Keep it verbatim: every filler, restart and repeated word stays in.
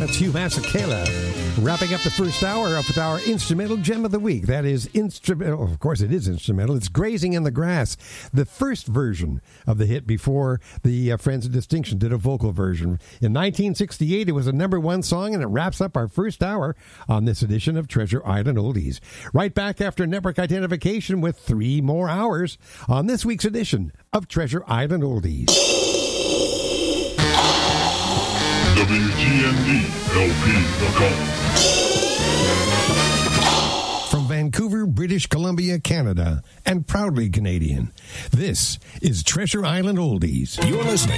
That's Hugh Masekela. Wrapping up the first hour up with our instrumental gem of the week. That is instrumental. Of course, it is instrumental. It's Grazing in the Grass, the first version of the hit before the uh, Friends of Distinction did a vocal version. In nineteen sixty-eight, it was a number one song, and it wraps up our first hour on this edition of Treasure Island Oldies. Right back after network identification with three more hours on this week's edition of Treasure Island Oldies. W G N D L P dot com. From Vancouver, British Columbia, Canada, and proudly Canadian, this is Treasure Island Oldies. You're listening